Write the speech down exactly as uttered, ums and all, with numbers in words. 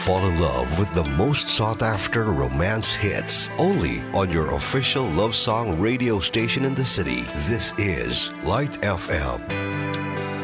fall in love with the most sought-after romance hits only on your official love song radio station in the city. This is Light F M.